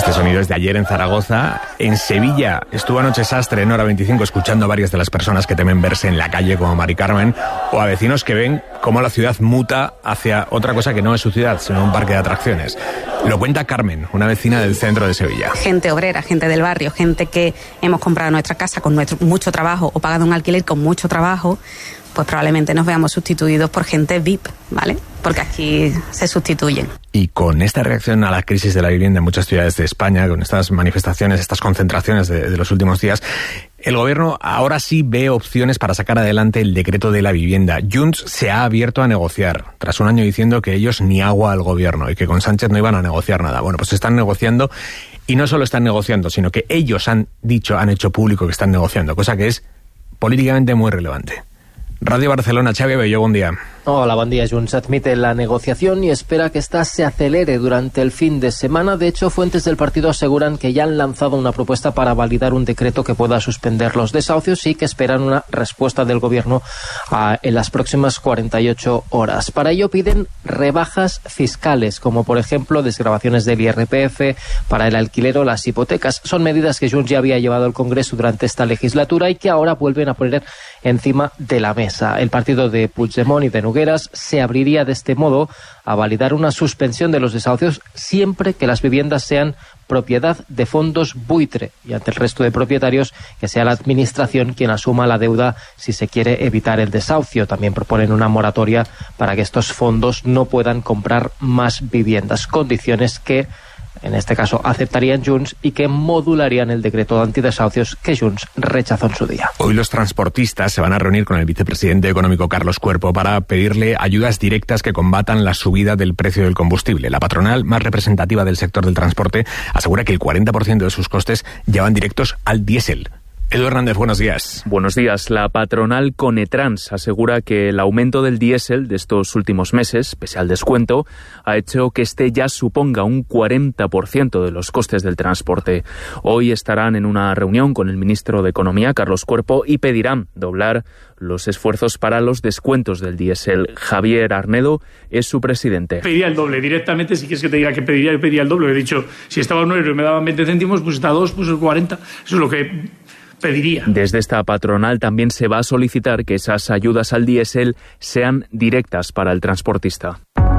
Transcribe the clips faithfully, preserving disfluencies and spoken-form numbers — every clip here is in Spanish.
Este sonido es de ayer en Zaragoza. En Sevilla estuvo anoche Sastre en Hora veinticinco escuchando a varias de las personas que temen verse en la calle como Mari Carmen, o a vecinos que ven cómo la ciudad muta hacia otra cosa que no es su ciudad, sino un parque de atracciones. Lo cuenta Carmen, una vecina del centro de Sevilla. Gente obrera, gente del barrio, gente que hemos comprado nuestra casa con nuestro, mucho trabajo o pagado un alquiler con mucho trabajo, pues probablemente nos veamos sustituidos por gente V I P, ¿vale? Porque aquí se sustituyen. Y con esta reacción a la crisis de la vivienda en muchas ciudades de España, con estas manifestaciones, estas concentraciones de, de los últimos días, el gobierno ahora sí ve opciones para sacar adelante el decreto de la vivienda. Junts se ha abierto a negociar, tras un año diciendo que ellos ni agua al gobierno y que con Sánchez no iban a negociar nada. Bueno, pues están negociando, y no solo están negociando, sino que ellos han dicho, han hecho público que están negociando, cosa que es políticamente muy relevante. Radio Barcelona, Xavi Abelló, buen día. Hola, buen día. Junts admite la negociación y espera que ésta se acelere durante el fin de semana. De hecho, fuentes del partido aseguran que ya han lanzado una propuesta para validar un decreto que pueda suspender los desahucios y que esperan una respuesta del gobierno uh, en las próximas cuarenta y ocho horas. Para ello piden rebajas fiscales, como por ejemplo desgravaciones del I R P F para el alquiler o las hipotecas. Son medidas que Junts ya había llevado al Congreso durante esta legislatura y que ahora vuelven a poner encima de la mesa. El partido de Puigdemont y de Nogueras se abriría de este modo a validar una suspensión de los desahucios siempre que las viviendas sean propiedad de fondos buitre y ante el resto de propietarios que sea la administración quien asuma la deuda si se quiere evitar el desahucio. También proponen una moratoria para que estos fondos no puedan comprar más viviendas, condiciones que en este caso aceptarían Junts y que modularían el decreto de antidesahucios que Junts rechazó en su día. Hoy los transportistas se van a reunir con el vicepresidente económico Carlos Cuerpo para pedirle ayudas directas que combatan la subida del precio del combustible. La patronal más representativa del sector del transporte asegura que el cuarenta por ciento de sus costes ya van directos al diésel. Edu Hernández, buenos días. Buenos días. La patronal Conetrans asegura que el aumento del diésel de estos últimos meses, pese al descuento, ha hecho que este ya suponga un cuarenta por ciento de los costes del transporte. Hoy estarán en una reunión con el ministro de Economía, Carlos Cuerpo, y pedirán doblar los esfuerzos para los descuentos del diésel. Javier Arnedo es su presidente. Pediría el doble directamente, si quieres que te diga que pediría, yo pediría el doble. He dicho, si estaba a un euro y me daban veinte céntimos, pues está a dos, pues el cuarenta. Eso es lo que pediría. Desde esta patronal también se va a solicitar que esas ayudas al diésel sean directas para el transportista.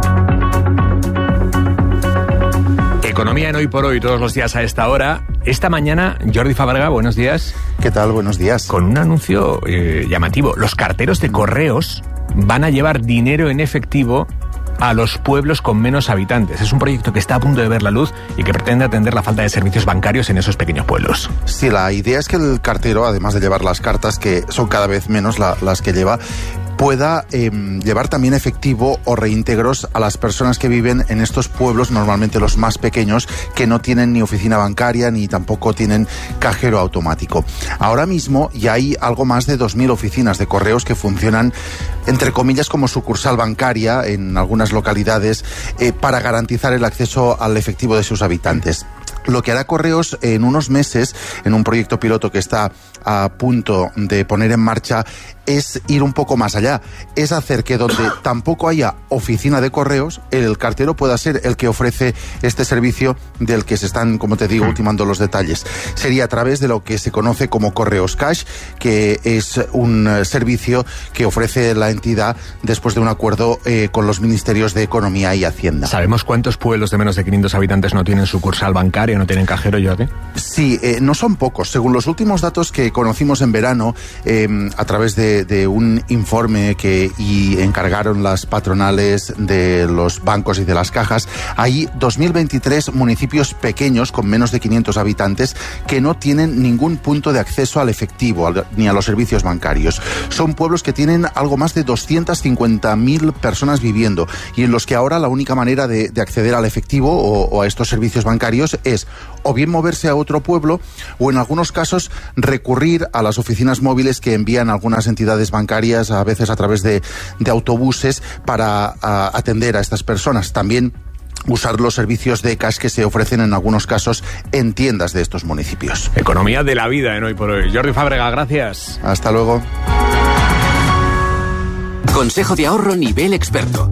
Economía en Hoy por Hoy, todos los días a esta hora. Esta mañana, Jordi Fábrega, buenos días. ¿Qué tal? Buenos días. Con un anuncio eh, llamativo. Los carteros de correos van a llevar dinero en efectivo a los pueblos con menos habitantes. Es un proyecto que está a punto de ver la luz y que pretende atender la falta de servicios bancarios en esos pequeños pueblos. Sí, la idea es que el cartero, además de llevar las cartas, que son cada vez menos la, las que lleva, pueda eh, llevar también efectivo o reintegros a las personas que viven en estos pueblos, normalmente los más pequeños, que no tienen ni oficina bancaria ni tampoco tienen cajero automático. Ahora mismo ya hay algo más de dos mil oficinas de correos que funcionan, entre comillas, como sucursal bancaria en algunas localidades eh, para garantizar el acceso al efectivo de sus habitantes. Lo que hará Correos en unos meses, en un proyecto piloto que está a punto de poner en marcha, es ir un poco más allá. Es hacer que donde tampoco haya oficina de correos, el cartero pueda ser el que ofrece este servicio del que se están, como te digo, ultimando los detalles. Sería a través de lo que se conoce como Correos Cash, que es un servicio que ofrece la entidad después de un acuerdo eh, con los ministerios de Economía y Hacienda. ¿Sabemos cuántos pueblos de menos de quinientos habitantes no tienen sucursal bancaria, no tienen cajero, Jordi? Sí, eh, no son pocos. Según los últimos datos que conocimos en verano, eh, a través de, de un informe que y encargaron las patronales de los bancos y de las cajas, hay dos mil veintitrés municipios pequeños con menos de quinientos habitantes que no tienen ningún punto de acceso al efectivo al, ni a los servicios bancarios. Son pueblos que tienen algo más de doscientas cincuenta mil personas viviendo y en los que ahora la única manera de, de acceder al efectivo o, o a estos servicios bancarios es o bien moverse a otro pueblo o en algunos casos recurrir a las oficinas móviles que envían algunas entidades bancarias, a veces a través de, de autobuses, para a, atender a estas personas. También usar los servicios de cash que se ofrecen en algunos casos en tiendas de estos municipios. Economía de la vida en Hoy por Hoy. Jordi Fábrega, gracias. Hasta luego. Consejo de ahorro nivel experto.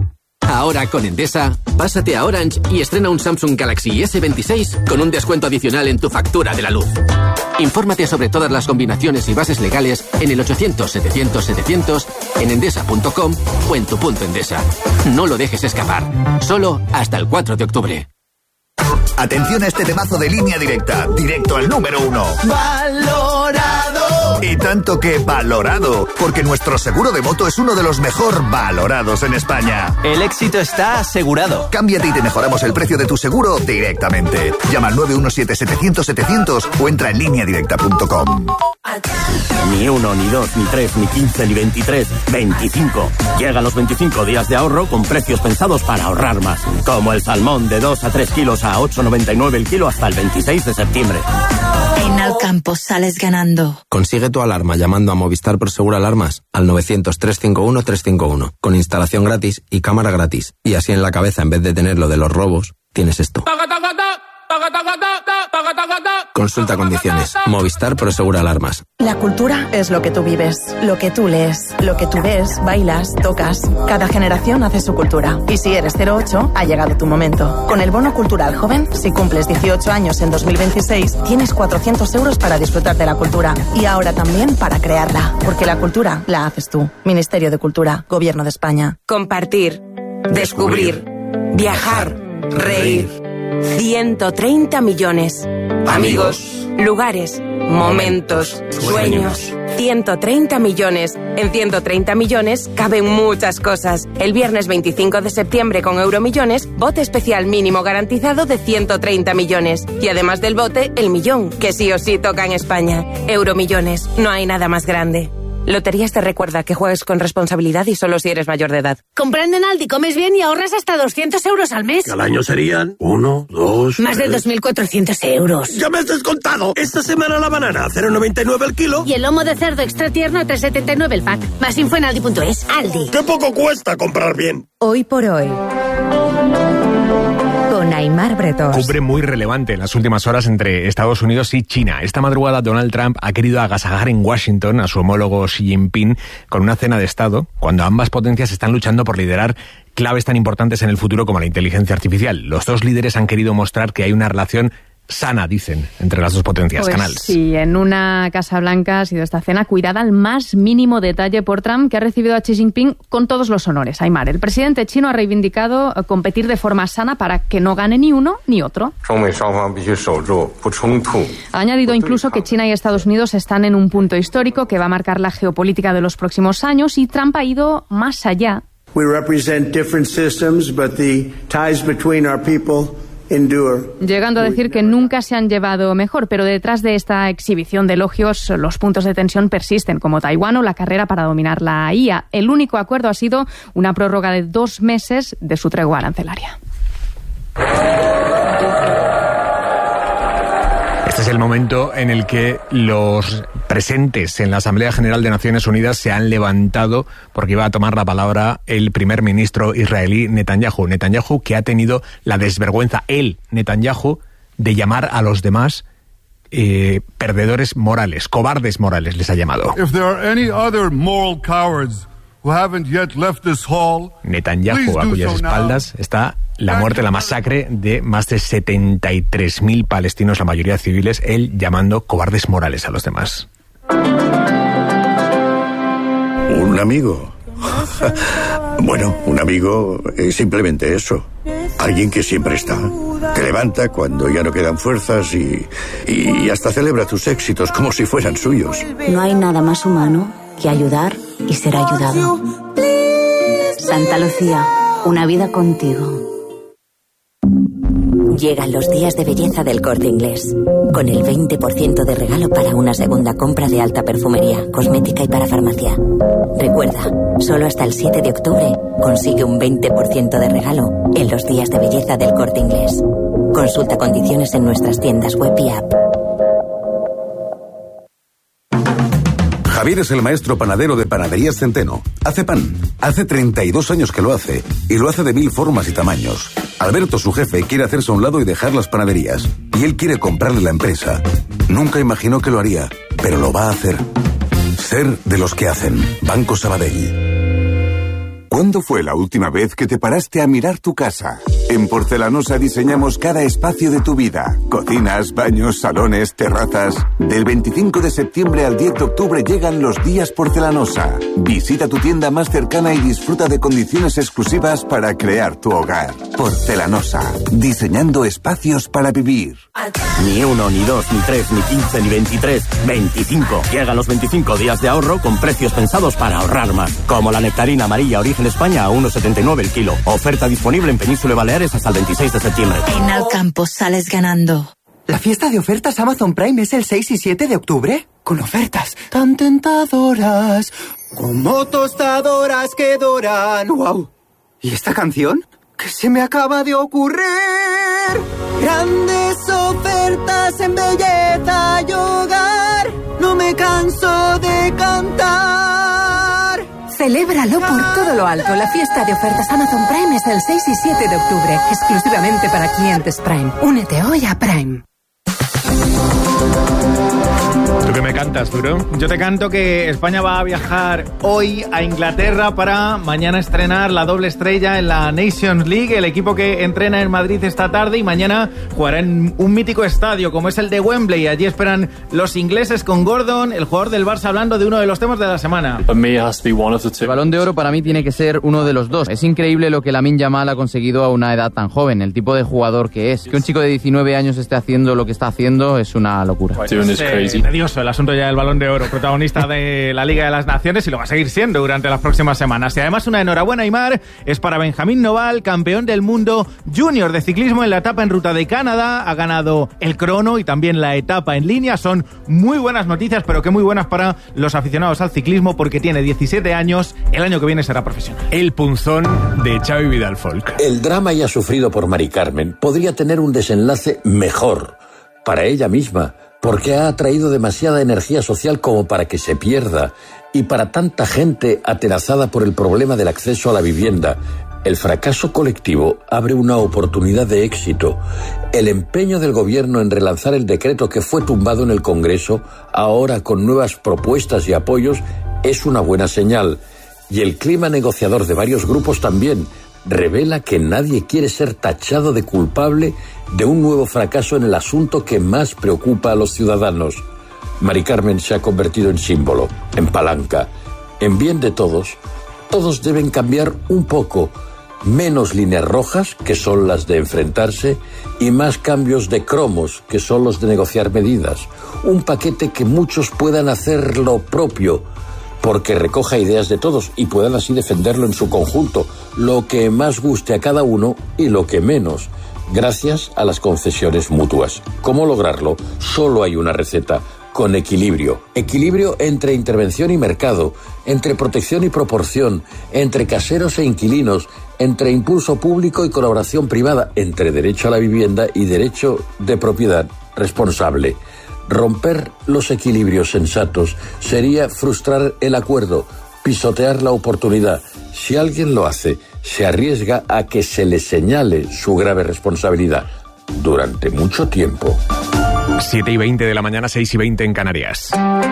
Ahora con Endesa, pásate a Orange y estrena un Samsung Galaxy ese veintiséis con un descuento adicional en tu factura de la luz. Infórmate sobre todas las combinaciones y bases legales en el ochocientos setecientos setecientos, en endesa punto com o en tu punto Endesa. No lo dejes escapar. Solo hasta el cuatro de octubre. Atención a este temazo de Línea Directa, directo al número uno. ¡Valorado! Y tanto que valorado, porque nuestro seguro de moto es uno de los mejor valorados en España. El éxito está asegurado. Cámbiate y te mejoramos el precio de tu seguro directamente. Llama al nueve uno siete setecientos setecientos o entra en línea directa punto com. Ni uno, ni dos, ni tres, ni quince, ni veintitrés, veinticinco. Llegan los veinticinco días de ahorro con precios pensados para ahorrar más. Como el salmón de dos a tres kilos a ocho noventa y nueve el kilo hasta el veintiséis de septiembre. En Alcampo sales ganando. Consigue tu alarma llamando a Movistar Prosegur Alarmas al novecientos, trescientos cincuenta y uno, trescientos cincuenta y uno con instalación gratis y cámara gratis. Y así en la cabeza, en vez de tener lo de los robos, tienes esto. Consulta condiciones. Movistar Prosegur Alarmas. La cultura es lo que tú vives, lo que tú lees, lo que tú ves, bailas, tocas. Cada generación hace su cultura. Y si eres cero ocho, ha llegado tu momento. Con el Bono Cultural Joven, si cumples dieciocho años en dos mil veintiséis, tienes cuatrocientos euros para disfrutar de la cultura. Y ahora también para crearla. Porque la cultura la haces tú. Ministerio de Cultura, Gobierno de España. Compartir, descubrir, viajar, reír. ciento treinta millones. Amigos, lugares, momentos, sueños. ciento treinta millones. En ciento treinta millones caben muchas cosas. El viernes veinticinco de septiembre con Euromillones, bote especial mínimo garantizado de ciento treinta millones. Y además del bote, el millón, que sí o sí toca en España. Euromillones, no hay nada más grande. Loterías te recuerda que juegues con responsabilidad y solo si eres mayor de edad. Comprando en Aldi comes bien y ahorras hasta doscientos euros al mes. Al año serían uno, dos... Más de dos mil cuatrocientos euros. ¡Ya me has descontado! Esta semana la banana a cero noventa y nueve el kilo. Y el lomo de cerdo extra tierno a tres setenta y nueve el pack. Más info en aldi punto es. Aldi. ¡Qué poco cuesta comprar bien! Hoy por hoy. Con Aimar Bretos. Cumbre muy relevante en las últimas horas entre Estados Unidos y China. Esta madrugada Donald Trump ha querido agasajar en Washington a su homólogo Xi Jinping con una cena de Estado, cuando ambas potencias están luchando por liderar claves tan importantes en el futuro como la inteligencia artificial. Los dos líderes han querido mostrar que hay una relación sana, dicen, entre las dos potencias. Pues Canals. Sí, en una Casa Blanca ha sido esta cena cuidada al más mínimo detalle por Trump, que ha recibido a Xi Jinping con todos los honores. Aymar, el presidente chino ha reivindicado competir de forma sana para que no gane ni uno ni otro. Ha añadido incluso que China y Estados Unidos están en un punto histórico que va a marcar la geopolítica de los próximos años, y Trump ha ido más allá. We represent different systems, but the ties between our people endure. Llegando a decir que nunca se han llevado mejor, pero detrás de esta exhibición de elogios, los puntos de tensión persisten, como Taiwán o la carrera para dominar la I A. El único acuerdo ha sido una prórroga de dos meses de su tregua arancelaria. Este es el momento en el que los presentes en la Asamblea General de Naciones Unidas se han levantado porque iba a tomar la palabra el primer ministro israelí Netanyahu. Netanyahu, que ha tenido la desvergüenza, él, Netanyahu, de llamar a los demás eh, perdedores morales, cobardes morales, les ha llamado. If there are any other moral cowards who haven't yet left this hall, Netanyahu, a cuyas espaldas está la muerte, la masacre de más de setenta y tres mil palestinos, la mayoría civiles, él llamando cobardes morales a los demás. Un amigo. Bueno, un amigo es simplemente eso. Alguien que siempre está. Te levanta cuando ya no quedan fuerzas y, y hasta celebra tus éxitos como si fueran suyos. No hay nada más humano que ayudar y ser ayudado. Santa Lucía, una vida contigo. Llegan los días de belleza del Corte Inglés, con el veinte por ciento de regalo para una segunda compra de alta perfumería, cosmética y para farmacia. Recuerda, solo hasta el siete de octubre consigue un veinte por ciento de regalo en los días de belleza del Corte Inglés. Consulta condiciones en nuestras tiendas web y app. Javier es el maestro panadero de Panaderías Centeno. Hace pan. Hace treinta y dos años que lo hace. Y lo hace de mil formas y tamaños. Alberto, su jefe, quiere hacerse a un lado y dejar las panaderías. Y él quiere comprarle la empresa. Nunca imaginó que lo haría, pero lo va a hacer. Ser de los que hacen. Banco Sabadell. ¿Cuándo fue la última vez que te paraste a mirar tu casa? En Porcelanosa diseñamos cada espacio de tu vida. Cocinas, baños, salones, terrazas. Del veinticinco de septiembre al diez de octubre llegan los días Porcelanosa. Visita tu tienda más cercana y disfruta de condiciones exclusivas para crear tu hogar. Porcelanosa. Diseñando espacios para vivir. Ni uno, ni dos, ni tres, ni quince, ni veintitrés. veinticinco. Llegan los veinticinco días de ahorro con precios pensados para ahorrar más. Como la nectarina amarilla Origen España a uno setenta y nueve el kilo. Oferta disponible en Península y Baleares hasta el veintiséis de septiembre. En Alcampo sales ganando. ¿La fiesta de ofertas Amazon Prime es el seis y siete de octubre? Con ofertas tan tentadoras, como tostadoras que doran. ¡Wow! ¿Y esta canción? ¿Qué se me acaba de ocurrir? Grandes ofertas en belleza y hogar. No me canso de cantar. Celébralo por todo lo alto. La fiesta de ofertas Amazon Prime es el seis y siete de octubre, exclusivamente para clientes Prime. Únete hoy a Prime. ¿Tú qué me cantas, Duro? Yo te canto que España va a viajar hoy a Inglaterra para mañana estrenar la doble estrella en la Nations League, el equipo que entrena en Madrid esta tarde, y mañana jugará en un mítico estadio como es el de Wembley. Allí esperan los ingleses con Gordon, el jugador del Barça, hablando de uno de los temas de la semana. El Balón de Oro para mí tiene que ser uno de los dos. Es increíble lo que Lamine Yamal ha conseguido a una edad tan joven, el tipo de jugador que es. Que un chico de diecinueve años esté haciendo lo que está haciendo es una locura. Es eh, tedioso el asunto ya del Balón de Oro, protagonista de la Liga de las Naciones, y lo va a seguir siendo durante las próximas semanas. Y además una enhorabuena, Aimar, es para Benjamín Noval, campeón del mundo junior de ciclismo en la etapa en ruta de Canadá. Ha ganado el crono y también la etapa en línea. Son muy buenas noticias, pero que muy buenas para los aficionados al ciclismo, porque tiene diecisiete años, el año que viene será profesional. El punzón de Xavi Vidal Folk. El drama ya sufrido por Mari Carmen podría tener un desenlace mejor para ella misma, porque ha atraído demasiada energía social como para que se pierda, y para tanta gente atenazada por el problema del acceso a la vivienda. El fracaso colectivo abre una oportunidad de éxito. El empeño del gobierno en relanzar el decreto que fue tumbado en el Congreso, ahora con nuevas propuestas y apoyos, es una buena señal. Y el clima negociador de varios grupos también revela que nadie quiere ser tachado de culpable de un nuevo fracaso en el asunto que más preocupa a los ciudadanos. Mari Carmen se ha convertido en símbolo, en palanca, en bien de todos. Todos deben cambiar un poco, menos líneas rojas, que son las de enfrentarse, y más cambios de cromos, que son los de negociar medidas. Un paquete que muchos puedan hacer lo propio, porque recoja ideas de todos y puedan así defenderlo en su conjunto, lo que más guste a cada uno y lo que menos, gracias a las concesiones mutuas. ¿Cómo lograrlo? Solo hay una receta: con equilibrio. Equilibrio entre intervención y mercado, entre protección y proporción, entre caseros e inquilinos, entre impulso público y colaboración privada, entre derecho a la vivienda y derecho de propiedad responsable. Romper los equilibrios sensatos sería frustrar el acuerdo, pisotear la oportunidad. Si alguien lo hace, se arriesga a que se le señale su grave responsabilidad durante mucho tiempo. siete y veinte de la mañana, seis y veinte en Canarias.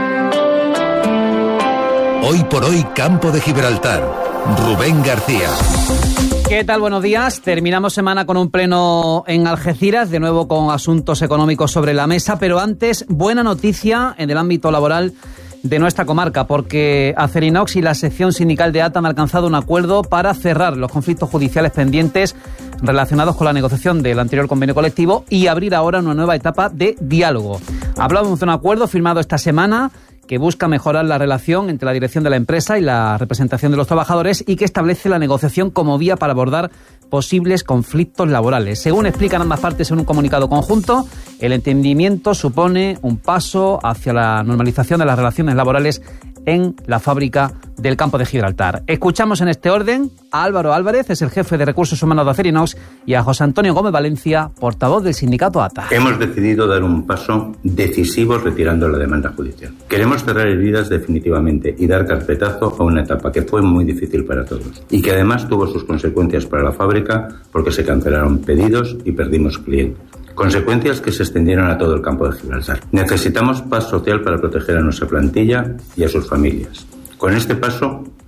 Hoy por hoy, Campo de Gibraltar. Rubén García. ¿Qué tal? Buenos días. Terminamos semana con un pleno en Algeciras, de nuevo con asuntos económicos sobre la mesa, pero antes, buena noticia en el ámbito laboral de nuestra comarca, porque Acerinox y la sección sindical de A T A han alcanzado un acuerdo para cerrar los conflictos judiciales pendientes relacionados con la negociación del anterior convenio colectivo y abrir ahora una nueva etapa de diálogo. Hablamos de un acuerdo firmado esta semana que busca mejorar la relación entre la dirección de la empresa y la representación de los trabajadores y que establece la negociación como vía para abordar posibles conflictos laborales. Según explican ambas partes en un comunicado conjunto, el entendimiento supone un paso hacia la normalización de las relaciones laborales en la fábrica del Campo de Gibraltar. Escuchamos en este orden a Álvaro Álvarez, es el jefe de Recursos Humanos de Acerinox, y a José Antonio Gómez Valencia, portavoz del sindicato A T A. Hemos decidido dar un paso decisivo retirando la demanda judicial. Queremos cerrar heridas definitivamente y dar carpetazo a una etapa que fue muy difícil para todos y que además tuvo sus consecuencias para la fábrica porque se cancelaron pedidos y perdimos clientes. Consecuencias que se extendieron a todo el Campo de Gibraltar. Necesitamos paz social para proteger a nuestra plantilla y a sus familias. Con este paso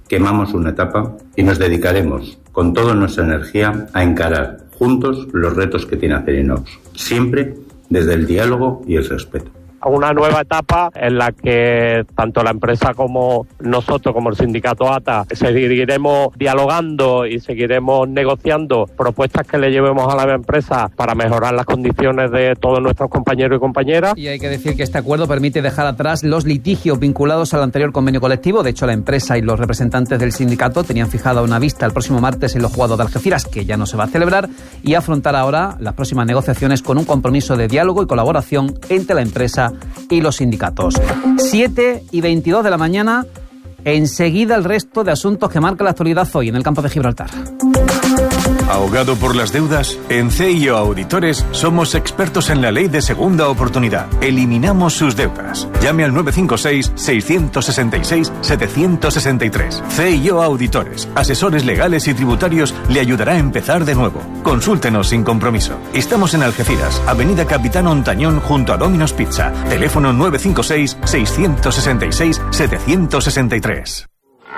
Quemamos una etapa y nos dedicaremos con toda nuestra energía a encarar juntos los retos que tiene Acerinox, siempre desde el diálogo y el respeto. Una nueva etapa en la que tanto la empresa como nosotros, como el sindicato A T A, seguiremos dialogando y seguiremos negociando propuestas que le llevemos a la empresa para mejorar las condiciones de todos nuestros compañeros y compañeras. Y hay que decir que este acuerdo permite dejar atrás los litigios vinculados al anterior convenio colectivo. De hecho, la empresa y los representantes del sindicato tenían fijada una vista el próximo martes en los Juegos de Algeciras, que ya no se va a celebrar, y afrontar ahora las próximas negociaciones con un compromiso de diálogo y colaboración entre la empresa y los sindicatos. siete y veintidós de la mañana, enseguida el resto de asuntos que marca la actualidad hoy en el campo de Gibraltar. ¿Ahogado por las deudas? En C I O Auditores somos expertos en la ley de segunda oportunidad. Eliminamos sus deudas. Llame al nueve cinco seis, seis seis seis, siete seis tres. C I O Auditores, asesores legales y tributarios, le ayudará a empezar de nuevo. Consúltenos sin compromiso. Estamos en Algeciras, Avenida Capitán Ontañón, junto a Domino's Pizza. Teléfono nueve cinco seis, seis seis seis, siete seis tres.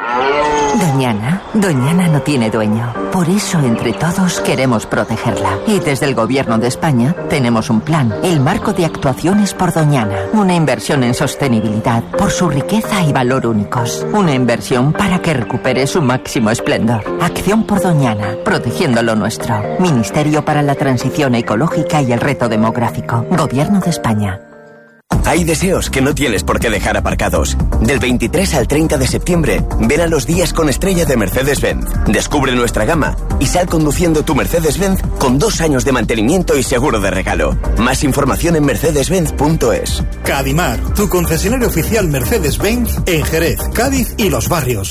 Doñana, Doñana no tiene dueño. Por eso, entre todos, queremos protegerla. Y desde el Gobierno de España tenemos un plan, el Marco de Actuaciones por Doñana. Una inversión en sostenibilidad, por su riqueza y valor únicos. Una inversión para que recupere su máximo esplendor. Acción por Doñana, protegiendo lo nuestro. Ministerio para la Transición Ecológica y el Reto Demográfico. Gobierno de España. Hay deseos que no tienes por qué dejar aparcados. Del veintitrés al treinta de septiembre, ven a los días con estrella de Mercedes-Benz. Descubre nuestra gama y sal conduciendo tu Mercedes-Benz con dos años de mantenimiento y seguro de regalo. Más información en mercedes benz punto es. Cadimar, tu concesionario oficial Mercedes-Benz en Jerez, Cádiz y Los Barrios.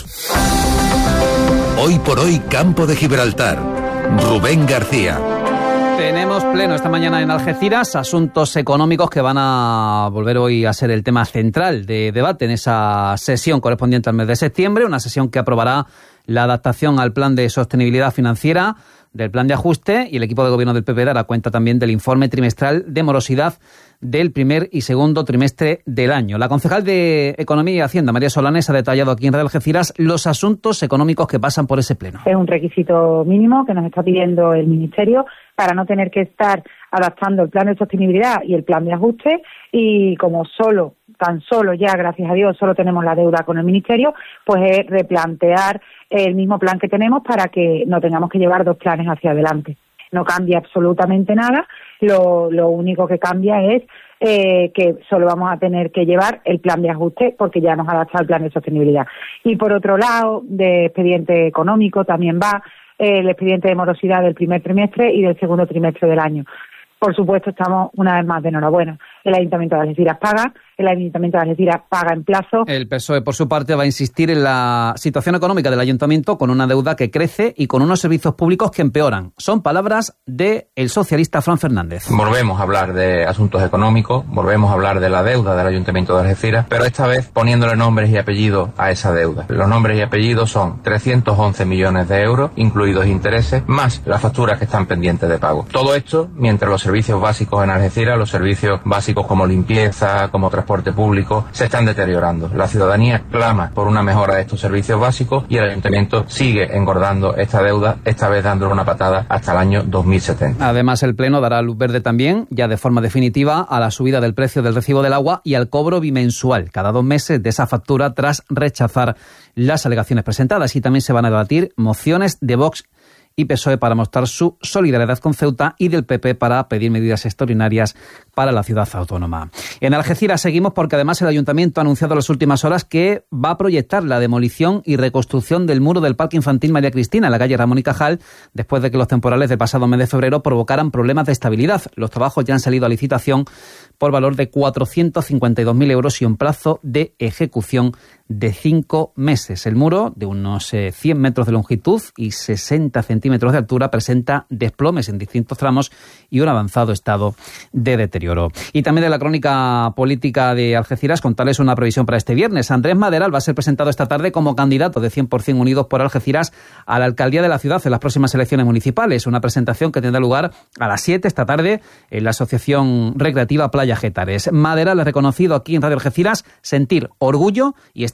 Hoy por hoy, Campo de Gibraltar. Rubén García. Tenemos pleno esta mañana en Algeciras, asuntos económicos que van a volver hoy a ser el tema central de debate en esa sesión correspondiente al mes de septiembre, una sesión que aprobará la adaptación al plan de sostenibilidad financiera, del plan de ajuste, y el equipo de gobierno del P P dará cuenta también del informe trimestral de morosidad del primer y segundo trimestre del año. La concejal de Economía y Hacienda, María Solanes, ha detallado aquí en Radio Algeciras los asuntos económicos que pasan por ese pleno. Es un requisito mínimo que nos está pidiendo el Ministerio para no tener que estar adaptando el plan de sostenibilidad y el plan de ajuste, y como solo, tan solo ya, gracias a Dios, solo tenemos la deuda con el Ministerio, pues es replantear el mismo plan que tenemos para que no tengamos que llevar dos planes hacia adelante. No cambia absolutamente nada, lo, lo único que cambia es eh, que solo vamos a tener que llevar el plan de ajuste porque ya nos adapta al plan de sostenibilidad. Y por otro lado, de expediente económico también va eh, el expediente de morosidad del primer trimestre y del segundo trimestre del año. Por supuesto, estamos una vez más de enhorabuena. El Ayuntamiento de Algeciras paga, el Ayuntamiento de Algeciras paga en plazo. El P S O E, por su parte, va a insistir en la situación económica del Ayuntamiento con una deuda que crece y con unos servicios públicos que empeoran. Son palabras del socialista Fran Fernández. Volvemos a hablar de asuntos económicos, volvemos a hablar de la deuda del Ayuntamiento de Algeciras, pero esta vez poniéndole nombres y apellidos a esa deuda. Los nombres y apellidos son trescientos once millones de euros, incluidos intereses, más las facturas que están pendientes de pago. Todo esto mientras los servicios básicos en Algeciras, los servicios básicos como limpieza, como transporte público, se están deteriorando. La ciudadanía clama por una mejora de estos servicios básicos y el Ayuntamiento sigue engordando esta deuda, esta vez dándole una patada hasta el año dos mil setenta. Además, el Pleno dará luz verde también, ya de forma definitiva, a la subida del precio del recibo del agua y al cobro bimensual cada dos meses de esa factura tras rechazar las alegaciones presentadas. Y también se van a debatir mociones de Vox y P S O E para mostrar su solidaridad con Ceuta y del P P para pedir medidas extraordinarias para la ciudad autónoma. En Algeciras seguimos porque además el Ayuntamiento ha anunciado en las últimas horas que va a proyectar la demolición y reconstrucción del muro del Parque Infantil María Cristina en la calle Ramón y Cajal después de que los temporales del pasado mes de febrero provocaran problemas de estabilidad. Los trabajos ya han salido a licitación por valor de cuatrocientos cincuenta y dos mil euros y un plazo de ejecución de cinco meses. El muro, de unos eh, cien metros de longitud y sesenta centímetros de altura, presenta desplomes en distintos tramos y un avanzado estado de deterioro. Y también de la crónica política de Algeciras, contarles una previsión para este viernes. Andrés Maderal va a ser presentado esta tarde como candidato de cien por ciento Unidos por Algeciras a la alcaldía de la ciudad en las próximas elecciones municipales. Una presentación que tendrá lugar a las siete esta tarde en la Asociación Recreativa Playa Gétares. Maderal ha reconocido aquí en Radio Algeciras sentir orgullo y estar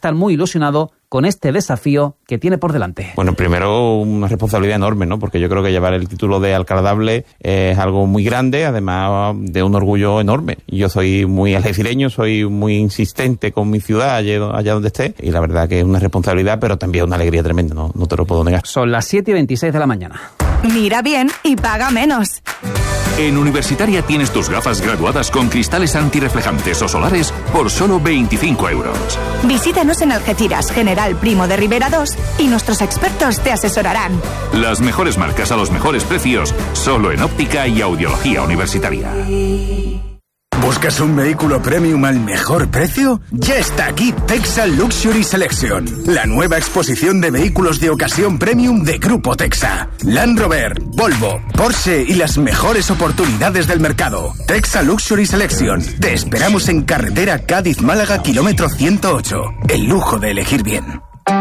estar muy ilusionado con este desafío que tiene por delante. Bueno, primero una responsabilidad enorme, ¿no? Porque yo creo que llevar el título de alcaladable es algo muy grande, además de un orgullo enorme. Yo soy muy algecireño, soy muy insistente con mi ciudad, allá, allá donde esté, y la verdad que es una responsabilidad, pero también una alegría tremenda, ¿no? No te lo puedo negar. Son las siete y veintiséis de la mañana. Mira bien y paga menos. En Universitaria tienes tus gafas graduadas con cristales antirreflejantes o solares por solo veinticinco euros. Visítanos en Algeciras, General Primo de Rivera dos, y nuestros expertos te asesorarán. Las mejores marcas a los mejores precios, solo en óptica y audiología universitaria. ¿Buscas un vehículo premium al mejor precio? Ya está aquí Texa Luxury Selection, la nueva exposición de vehículos de ocasión premium de Grupo Texa. Land Rover, Volvo, Porsche y las mejores oportunidades del mercado. Texa Luxury Selection. Te esperamos en carretera Cádiz-Málaga, kilómetro ciento ocho. El lujo de elegir bien.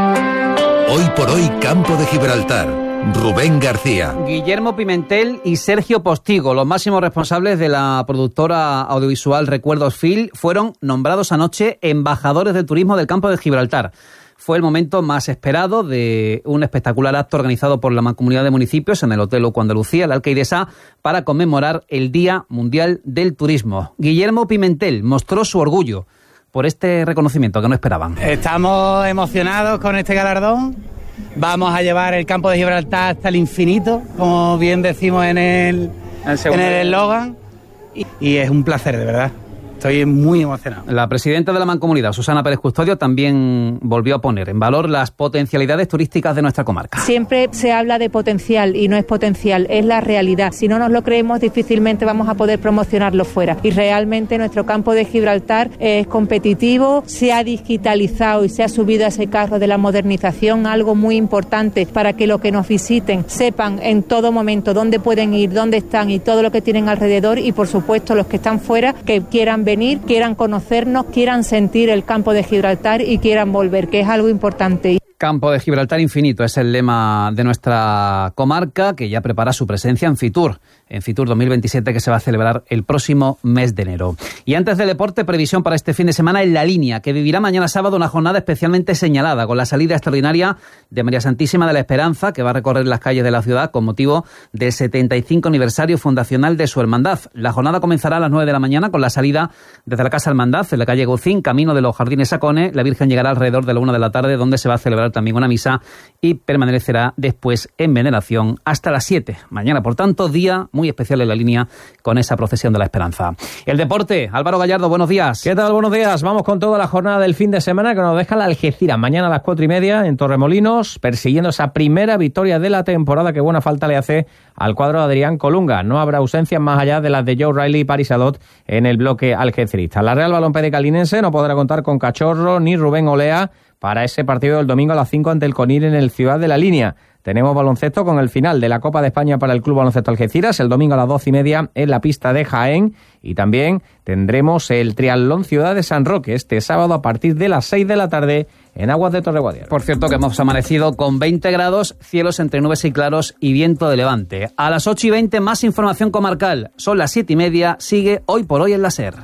Hoy por hoy, Campo de Gibraltar. Rubén García. Guillermo Pimentel y Sergio Postigo, los máximos responsables de la productora audiovisual Recuerdos Film, fueron nombrados anoche embajadores del turismo del Campo de Gibraltar. Fue el momento más esperado de un espectacular acto organizado por la Mancomunidad de Municipios en el Hotel Oco Andalucía, la Alcaidesa, para conmemorar el Día Mundial del Turismo. Guillermo Pimentel mostró su orgullo por este reconocimiento que no esperaban. Estamos emocionados con este galardón. Vamos a llevar el Campo de Gibraltar hasta el infinito, como bien decimos en el en el eslogan, y, y es un placer, de verdad. Estoy muy emocionado. La presidenta de la Mancomunidad, Susana Pérez Custodio, también volvió a poner en valor las potencialidades turísticas de nuestra comarca. Siempre se habla de potencial y no es potencial, es la realidad. Si no nos lo creemos, difícilmente vamos a poder promocionarlo fuera. Y realmente nuestro Campo de Gibraltar es competitivo, se ha digitalizado y se ha subido a ese carro de la modernización, algo muy importante para que los que nos visiten sepan en todo momento dónde pueden ir, dónde están y todo lo que tienen alrededor, y por supuesto los que están fuera que quieran ver venir, quieran conocernos, quieran sentir el Campo de Gibraltar y quieran volver, que es algo importante. Campo de Gibraltar infinito es el lema de nuestra comarca, que ya prepara su presencia en Fitur, en Fitur dos mil veintisiete, que se va a celebrar el próximo mes de enero. Y antes del deporte, previsión para este fin de semana en La Línea, que vivirá mañana sábado una jornada especialmente señalada, con la salida extraordinaria de María Santísima de la Esperanza, que va a recorrer las calles de la ciudad con motivo del setenta y cinco aniversario fundacional de su hermandad. La jornada comenzará a las nueve de la mañana con la salida desde la Casa Hermandad, en la calle Gaucín, camino de los Jardines Sacone. La Virgen llegará alrededor de la una de la tarde, donde se va a celebrar también una misa, y permanecerá después en veneración hasta las siete. Mañana, por tanto, día muy especial en La Línea con esa procesión de la Esperanza. El deporte, Álvaro Gallardo, buenos días. ¿Qué tal? Buenos días. Vamos con toda la jornada del fin de semana que nos deja la Algeciras. Mañana a las cuatro y media en Torremolinos, persiguiendo esa primera victoria de la temporada que buena falta le hace al cuadro de Adrián Colunga. No habrá ausencias más allá de las de Joe Riley y Paris Adot en el bloque algecirista. La Real Balompé Calinense no podrá contar con Cachorro ni Rubén Olea para ese partido del domingo a las cinco ante el Conil en el Ciudad de la Línea. Tenemos baloncesto con el final de la Copa de España para el Club Baloncesto Algeciras, el domingo a las doce y media en la pista de Jaén. Y también tendremos el Triatlón Ciudad de San Roque este sábado a partir de las seis de la tarde en Aguas de Torreguadiaro. Por cierto, que hemos amanecido con veinte grados, cielos entre nubes y claros y viento de levante. A las ocho y veinte, más información comarcal. Son las siete y media, sigue Hoy por Hoy en la SER.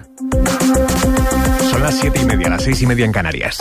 Son las siete y media, las seis y media en Canarias.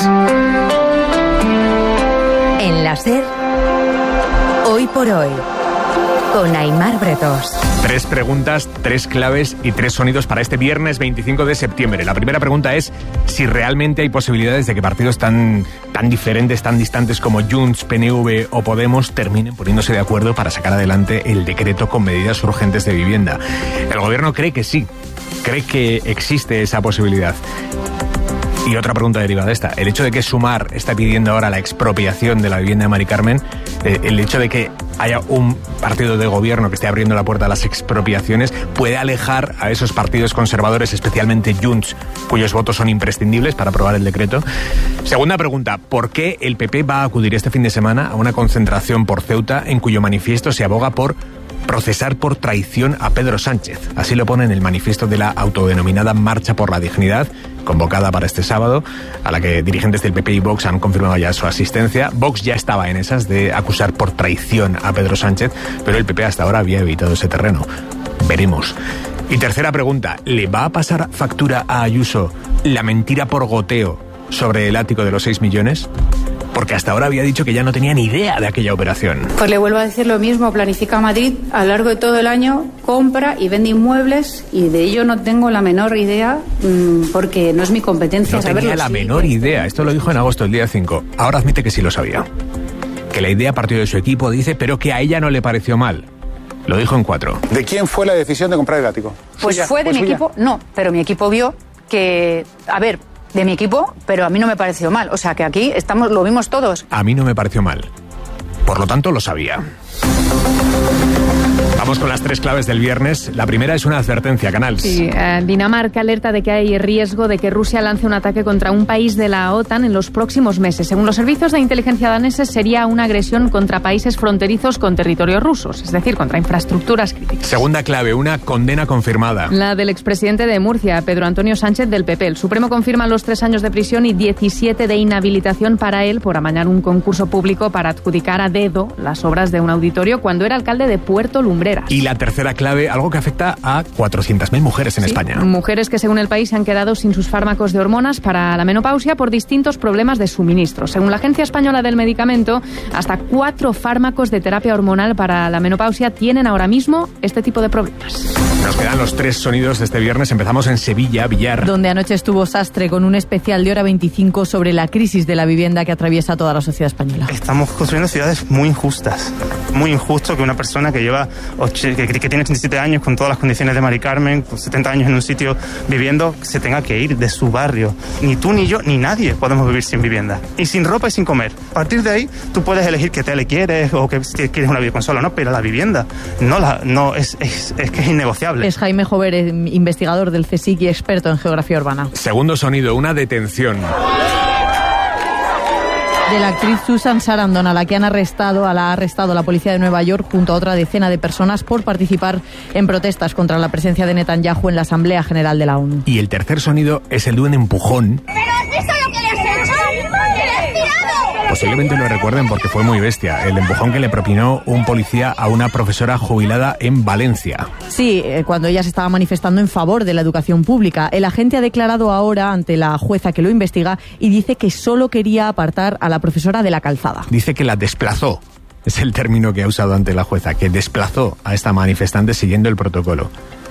En la SER, Hoy por Hoy, con Aimar Bretos. Tres preguntas, tres claves y tres sonidos para este viernes veinticinco de septiembre. La primera pregunta es si realmente hay posibilidades de que partidos tan, tan diferentes, tan distantes como Junts, P N V o Podemos terminen poniéndose de acuerdo para sacar adelante el decreto con medidas urgentes de vivienda. El gobierno cree que sí, cree que existe esa posibilidad. Y otra pregunta derivada de esta, el hecho de que Sumar está pidiendo ahora la expropiación de la vivienda de Mari Carmen, eh, el hecho de que haya un partido de gobierno que esté abriendo la puerta a las expropiaciones, puede alejar a esos partidos conservadores, especialmente Junts, cuyos votos son imprescindibles para aprobar el decreto. Segunda pregunta, ¿por qué el P P va a acudir este fin de semana a una concentración por Ceuta en cuyo manifiesto se aboga por procesar por traición a Pedro Sánchez? Así lo pone en el manifiesto de la autodenominada Marcha por la Dignidad, convocada para este sábado, a la que dirigentes del P P y Vox han confirmado ya su asistencia. Vox ya estaba en esas de acusar por traición a Pedro Sánchez, pero el P P hasta ahora había evitado ese terreno. Veremos. Y tercera pregunta, ¿le va a pasar factura a Ayuso la mentira por goteo sobre el ático de los seis millones? Porque hasta ahora había dicho que ya no tenía ni idea de aquella operación. Pues le vuelvo a decir lo mismo, Planifica Madrid a lo largo de todo el año compra y vende inmuebles y de ello no tengo la menor idea mmm, porque no es mi competencia no saberlo. No tenía la sí, menor pues... idea, esto lo dijo en agosto, el día cinco. Ahora admite que sí lo sabía. Que la idea partió de su equipo, dice, pero que a ella no le pareció mal. Lo dijo en cuatro. ¿De quién fue la decisión de comprar el ático? Pues ¿Suya? fue de ¿Fue mi suya? equipo, no, pero mi equipo vio que, a ver, de mi equipo, pero a mí no me pareció mal. O sea que aquí estamos, lo vimos todos. A mí no me pareció mal. Por lo tanto, lo sabía. Vamos con las tres claves del viernes. La primera es una advertencia, Canals. Sí, eh, Dinamarca alerta de que hay riesgo de que Rusia lance un ataque contra un país de la OTAN en los próximos meses. Según los servicios de inteligencia daneses, sería una agresión contra países fronterizos con territorios rusos, es decir, contra infraestructuras críticas. Segunda clave, una condena confirmada. La del expresidente de Murcia, Pedro Antonio Sánchez, del P P. El Supremo confirma los tres años de prisión y diecisiete de inhabilitación para él por amañar un concurso público para adjudicar a dedo las obras de un auditorio cuando era alcalde de Puerto Lumbreras. Y la tercera clave, algo que afecta a cuatrocientas mil mujeres en sí, España. Mujeres que según el país se han quedado sin sus fármacos de hormonas para la menopausia por distintos problemas de suministro. Según la Agencia Española del Medicamento, hasta cuatro fármacos de terapia hormonal para la menopausia tienen ahora mismo este tipo de problemas. Nos quedan los tres sonidos de este viernes. Empezamos en Sevilla, Villar. Donde anoche estuvo Sastre con un especial de Hora veinticinco sobre la crisis de la vivienda que atraviesa toda la sociedad española. Estamos construyendo ciudades muy injustas. Muy injusto que una persona que lleva que, que tiene ochenta y siete años con todas las condiciones de Mari Carmen, con setenta años en un sitio viviendo, se tenga que ir de su barrio. Ni tú, ni yo, ni nadie podemos vivir sin vivienda. Y sin ropa y sin comer. A partir de ahí, tú puedes elegir qué tele quieres o que quieres una videoconsola, ¿no? Pero la vivienda no, la, no es, es, es que es innegociable. Es Jaime Jover, investigador del C S I C y experto en geografía urbana. Segundo sonido, una detención. De la actriz Susan Sarandon, a la que han arrestado, a la ha arrestado la policía de Nueva York junto a otra decena de personas por participar en protestas contra la presencia de Netanyahu en la Asamblea General de la ONU. Y el tercer sonido es el de un empujón. ¿Pero has visto lo que le has hecho? ¡Que le has tirado! Posiblemente lo recuerden porque fue muy bestia. El empujón que le propinó un policía a una profesora jubilada en Valencia. Sí, cuando ella se estaba manifestando en favor de la educación pública. El agente ha declarado ahora ante la jueza que lo investiga y dice que solo quería apartar a la profesora de la calzada. Dice que la desplazó. Es el término que ha usado ante la jueza, que desplazó a esta manifestante siguiendo el protocolo.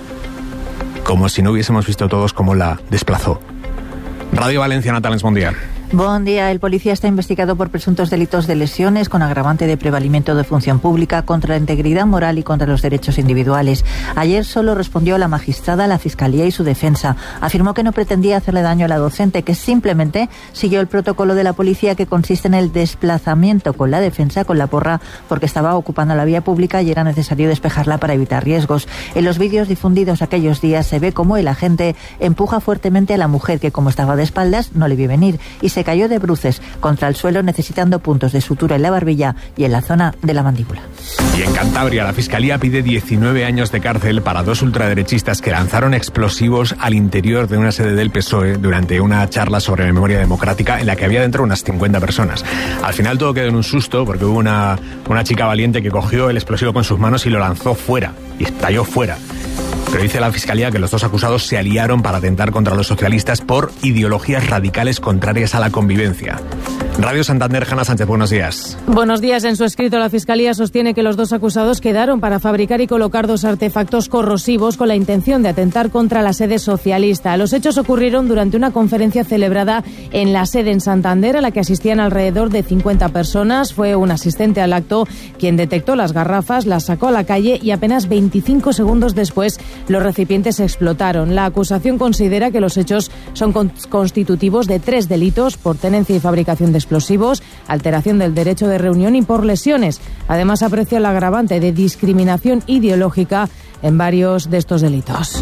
Como si no hubiésemos visto todos cómo la desplazó. Radio Valencia, Natales Mundial. Buen día. El policía está investigado por presuntos delitos de lesiones con agravante de prevalimiento de función pública contra la integridad moral y contra los derechos individuales. Ayer solo respondió la magistrada, la Fiscalía y su defensa. Afirmó que no pretendía hacerle daño a la docente, que simplemente siguió el protocolo de la policía que consiste en el desplazamiento con la defensa, con la porra, porque estaba ocupando la vía pública y era necesario despejarla para evitar riesgos. En los vídeos difundidos aquellos días se ve cómo el agente empuja fuertemente a la mujer que, como estaba de espaldas, no le vio venir y se cayó de bruces contra el suelo necesitando puntos de sutura en la barbilla y en la zona de la mandíbula. Y en Cantabria, la Fiscalía pide diecinueve años de cárcel para dos ultraderechistas que lanzaron explosivos al interior de una sede del P S O E durante una charla sobre memoria democrática en la que había dentro unas cincuenta personas. Al final todo quedó en un susto porque hubo una, una chica valiente que cogió el explosivo con sus manos y lo lanzó fuera, y estalló fuera. Pero dice la Fiscalía que los dos acusados se aliaron para atentar contra los socialistas por ideologías radicales contrarias a la convivencia. Radio Santander, Hanna Sánchez, buenos días. Buenos días. En su escrito, la Fiscalía sostiene que los dos acusados quedaron para fabricar y colocar dos artefactos corrosivos con la intención de atentar contra la sede socialista. Los hechos ocurrieron durante una conferencia celebrada en la sede en Santander, a la que asistían alrededor de cincuenta personas. Fue un asistente al acto quien detectó las garrafas, las sacó a la calle y apenas veinticinco segundos después los recipientes explotaron. La acusación considera que los hechos son constitutivos de tres delitos: por tenencia y fabricación de explosivos, alteración del derecho de reunión y por lesiones. Además, aprecia el agravante de discriminación ideológica en varios de estos delitos.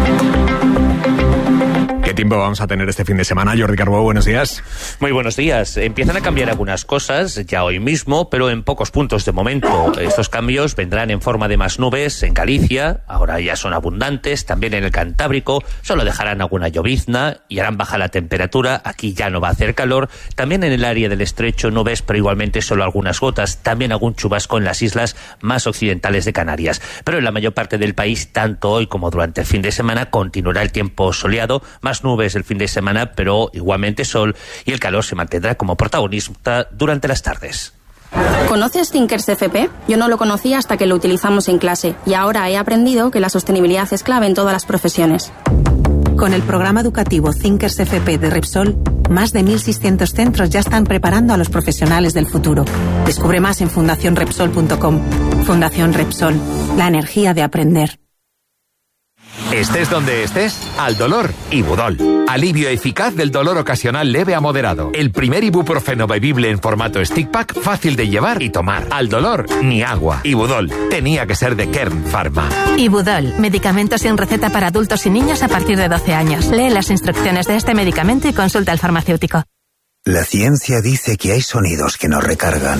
¿Qué tiempo vamos a tener este fin de semana? Jordi Carbó, buenos días. Muy buenos días. Empiezan a cambiar algunas cosas ya hoy mismo, pero en pocos puntos de momento. Estos cambios vendrán en forma de más nubes en Galicia, ahora ya son abundantes, también en el Cantábrico, solo dejarán alguna llovizna y harán baja la temperatura, aquí ya no va a hacer calor, también en el área del estrecho nubes, pero igualmente solo algunas gotas, también algún chubasco en las islas más occidentales de Canarias. Pero en la mayor parte del país, tanto hoy como durante el fin de semana, continuará el tiempo soleado, más más nubes el fin de semana, pero igualmente sol, y el calor se mantendrá como protagonista durante las tardes. ¿Conoces Thinkers F P? Yo no lo conocía hasta que lo utilizamos en clase, y ahora he aprendido que la sostenibilidad es clave en todas las profesiones. Con el programa educativo Thinkers F P de Repsol, más de mil seiscientos centros ya están preparando a los profesionales del futuro. Descubre más en fundación repsol punto com. Fundación Repsol, la energía de aprender. Estés donde estés, al dolor, Ibudol. Alivio eficaz del dolor ocasional leve a moderado. El primer ibuprofeno bebible en formato stick pack, fácil de llevar y tomar. Al dolor, ni agua. Ibudol. Tenía que ser de Kern Pharma. Ibudol, medicamento sin receta para adultos y niños a partir de doce años. Lee las instrucciones de este medicamento y consulta al farmacéutico. La ciencia dice que hay sonidos que nos recargan.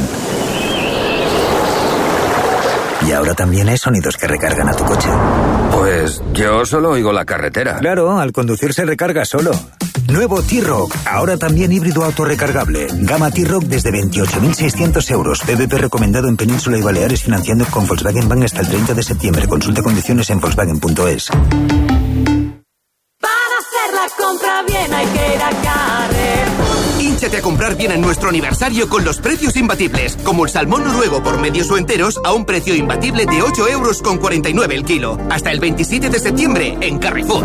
Y ahora también hay sonidos que recargan a tu coche. Pues yo solo oigo la carretera. Claro, al conducir se recarga solo. Nuevo T-Roc, ahora también híbrido autorrecargable. Gama T-Roc desde veintiocho mil seiscientos euros. B B P recomendado en Península y Baleares, financiando con Volkswagen Bank hasta el treinta de septiembre. Consulta condiciones en volkswagen punto es. Para hacer la compra bien hay que ir a Carrefour. Hínchate a comprar bien en nuestro aniversario con los precios imbatibles, como el salmón noruego por medios o enteros a un precio imbatible de ocho euros con cuarenta y nueve el kilo. Hasta el veintisiete de septiembre en Carrefour.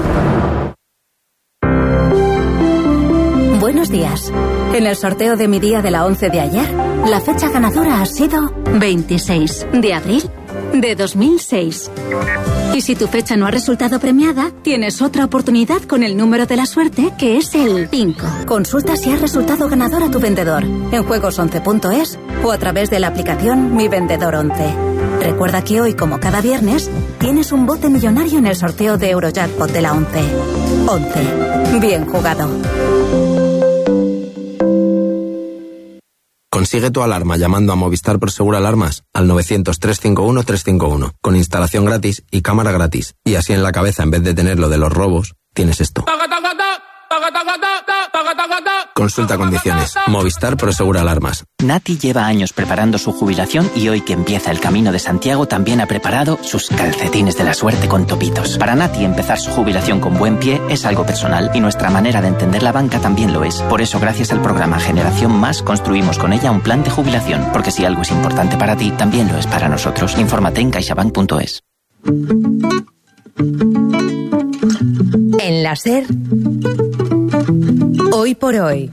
Buenos días. En el sorteo de mi día de la once de ayer, la fecha ganadora ha sido veintiséis de abril de dos mil seis. Y si tu fecha no ha resultado premiada, tienes otra oportunidad con el número de la suerte, que es el cinco. Consulta si has resultado ganador a tu vendedor en juegos once punto es o a través de la aplicación Mi Vendedor once. Recuerda que hoy, como cada viernes, tienes un bote millonario en el sorteo de Eurojackpot de la once. once. Bien jugado. Consigue tu alarma llamando a Movistar Prosegur Alarmas al novecientos, trescientos cincuenta y uno, trescientos cincuenta y uno, con instalación gratis y cámara gratis. Y así en la cabeza, en vez de tener lo de los robos, tienes esto. Consulta condiciones. Movistar Prosegur Alarmas. Nati lleva años preparando su jubilación y hoy que empieza el Camino de Santiago también ha preparado sus calcetines de la suerte con topitos. Para Nati empezar su jubilación con buen pie es algo personal y nuestra manera de entender la banca también lo es. Por eso, gracias al programa Generación Más, construimos con ella un plan de jubilación, porque si algo es importante para ti, también lo es para nosotros. Infórmate en caixabank punto es. En la SER, Hoy por Hoy,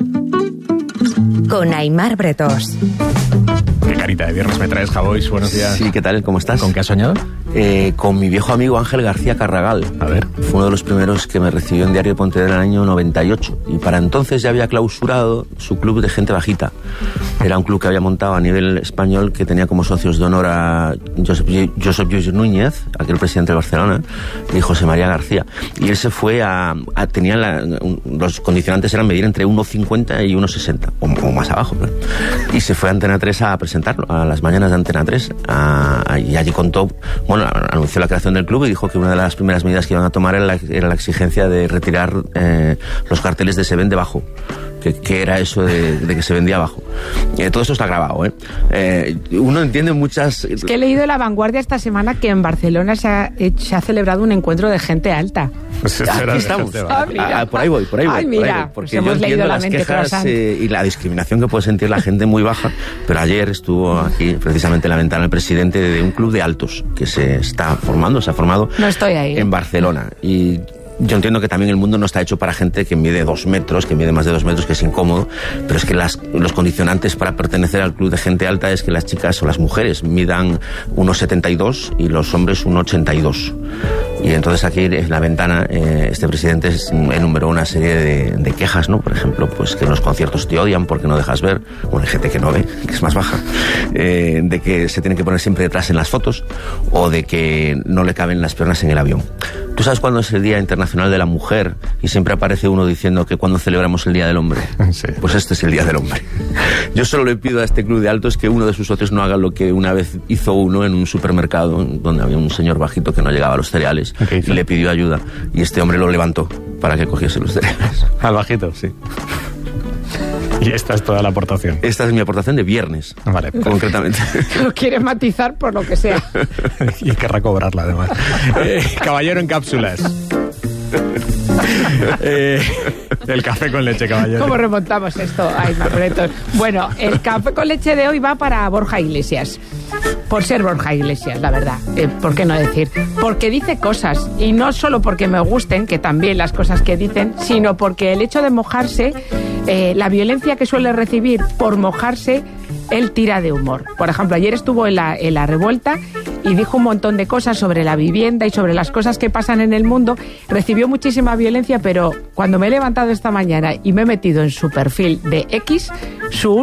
con Aimar Bretós. Qué carita de viernes me traes, Javois. Buenos días. Sí, ¿qué tal? ¿Cómo estás? ¿Con qué has soñado? Eh, con mi viejo amigo Ángel García Carragal. A ver. Fue uno de los primeros que me recibió en Diario de Pontevedra en el año noventa y ocho. Y para entonces ya había clausurado su club de gente bajita. Era un club que había montado a nivel español, que tenía como socios de honor a Josep, Josep Lluís Núñez, aquel presidente de Barcelona, y José María García. Y él se fue a... a tenía la, los condicionantes eran medir entre uno cincuenta y uno sesenta, o, o más abajo. ¿No? Y se fue a Antena tres a presentarlo, a las mañanas de Antena tres. A, a, y allí contó... Bueno, anunció la creación del club y dijo que una de las primeras medidas que iban a tomar era la, era la exigencia de retirar eh, los carteles de Se Vende Bajo. Que, que era eso de, de que se vendía abajo. Eh, todo esto está grabado, ¿eh? Eh, Uno entiende muchas... Es que he leído en La Vanguardia esta semana que en Barcelona se ha, se ha celebrado un encuentro de gente alta. Pues aquí estamos. Ah, ah, por ahí voy, por ahí voy. Ay, mira, por ahí voy, porque pues yo hemos leído la las mente quejas eh, y la discriminación que puede sentir la gente muy baja, pero ayer estuvo aquí precisamente en la ventana el presidente de un club de altos que se está formando, se ha formado no estoy ahí. en Barcelona. Y yo entiendo que también el mundo no está hecho para gente que mide dos metros, que mide más de dos metros, que es incómodo, pero es que las, los condicionantes para pertenecer al club de gente alta es que las chicas o las mujeres midan uno setenta y dos y los hombres uno ochenta y dos. Y entonces aquí en la ventana eh, este presidente enumeró una serie de, de quejas, ¿no? Por ejemplo, pues que en los conciertos te odian porque no dejas ver, bueno, hay gente que no ve, que es más baja, eh, de que se tienen que poner siempre detrás en las fotos o de que no le caben las piernas en el avión. ¿Tú sabes cuándo es el Día Internacional de la Mujer? Y siempre aparece uno diciendo que cuando celebramos el Día del Hombre. Sí. Pues este es el Día del Hombre. Yo solo le pido a este club de altos que uno de sus socios no haga lo que una vez hizo uno en un supermercado donde había un señor bajito que no llegaba a los cereales y le pidió ayuda. Y este hombre lo levantó para que cogiese los cereales. Al bajito, sí. Y esta es toda la aportación. Esta es mi aportación de viernes. Vale. Concretamente. Lo quiere matizar por lo que sea. Y querrá cobrarla, además. eh, caballero en cápsulas. eh, el café con leche, caballero. ¿Cómo remontamos esto? Ay, Marretos. Bueno, el café con leche de hoy va para Borja Iglesias. Por ser Borja Iglesias, la verdad. Eh, ¿Por qué no decir? Porque dice cosas. Y no solo porque me gusten, que también las cosas que dicen, sino porque el hecho de mojarse, eh, la violencia que suele recibir por mojarse, él tira de humor. Por ejemplo, ayer estuvo en la, en la revuelta y dijo un montón de cosas sobre la vivienda y sobre las cosas que pasan en el mundo. Recibió muchísima violencia, pero cuando me he levantado esta mañana y me he metido en su perfil de X, su